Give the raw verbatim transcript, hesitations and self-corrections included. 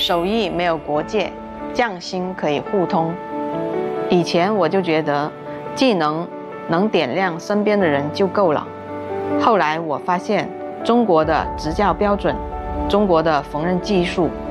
手艺没有国界，匠心可以互通。以前我就觉得技能能点亮身边的人就够了，后来我发现中国的执教标准，中国的缝纫技术